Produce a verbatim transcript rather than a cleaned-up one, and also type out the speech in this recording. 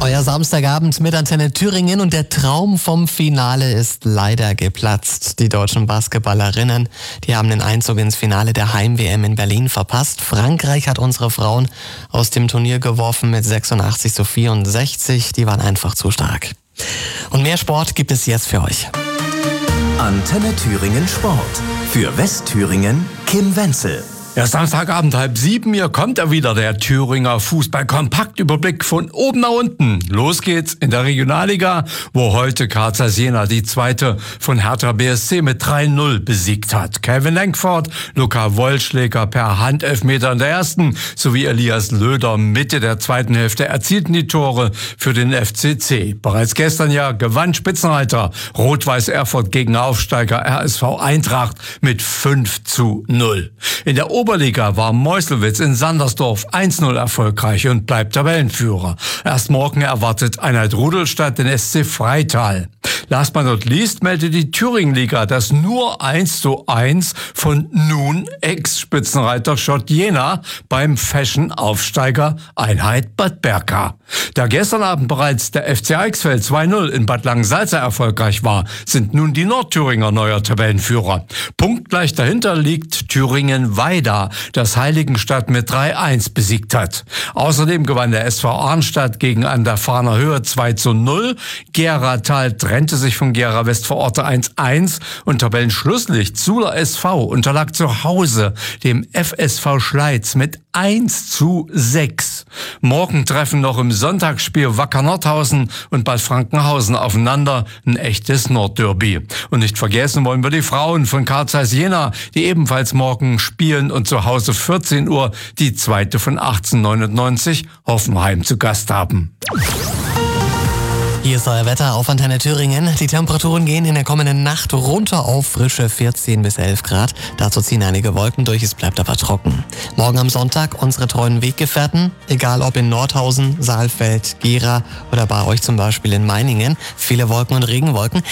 Euer Samstagabend mit Antenne Thüringen und der Traum vom Finale ist leider geplatzt. Die deutschen Basketballerinnen, die haben den Einzug ins Finale der Heim-W M in Berlin verpasst. Frankreich hat unsere Frauen aus dem Turnier geworfen mit sechsundachtzig zu vierundsechzig. Die waren einfach zu stark. Und mehr Sport gibt es jetzt für euch. Antenne Thüringen Sport. Für Westthüringen Kim Wenzel. Ja, Samstagabend halb sieben, hier kommt er wieder, der Thüringer Fußball-Kompaktüberblick von oben nach unten. Los geht's in der Regionalliga, wo heute Karl Zeiss Jena die zweite von Hertha B S C mit drei null besiegt hat. Kevin Lenkford, Luca Wollschläger per Handelfmeter in der ersten sowie Elias Löder Mitte der zweiten Hälfte erzielten die Tore für den F C C. Bereits gestern ja gewann Spitzenreiter Rot-Weiß Erfurt gegen Aufsteiger R S V Eintracht mit fünf zu null. In der Oberliga war Meuselwitz in Sandersdorf eins null erfolgreich und bleibt Tabellenführer. Erst morgen erwartet Einheit Rudolstadt den S C Freital. Last but not least meldet die Thüringenliga das nur eins zu eins von nun Ex-Spitzenreiter Schott Jena beim Fashion-Aufsteiger Einheit Bad Berka. Da gestern Abend bereits der F C Eichsfeld zwei null in Bad Langensalza erfolgreich war, sind nun die Nordthüringer neuer Tabellenführer. Punktgleich dahinter liegt Thüringen-Weida, das Heiligenstadt mit drei eins besiegt hat. Außerdem gewann der S V Arnstadt gegen an der Fahner Höhe zwei zu null. Geratal trennte sich von Gera Westvororte eins eins und Tabellenschlusslicht Suhler S V unterlag zu Hause dem F S V Schleiz mit eins zu sechs. Morgen treffen noch im Sonntagsspiel Wacker Nordhausen und Bad Frankenhausen aufeinander, ein echtes Nordderby. Und nicht vergessen wollen wir die Frauen von Karl Zeiss Jena, die ebenfalls morgen spielen und zu Hause vierzehn Uhr die zweite von achtzehnhundertneunundneunzig Hoffenheim zu Gast haben. Hier ist euer Wetter auf Antenne Thüringen. Die Temperaturen gehen in der kommenden Nacht runter auf frische vierzehn bis elf Grad. Dazu ziehen einige Wolken durch, es bleibt aber trocken. Morgen am Sonntag unsere treuen Weggefährten, egal ob in Nordhausen, Saalfeld, Gera oder bei euch zum Beispiel in Meiningen. Viele Wolken und Regenwolken.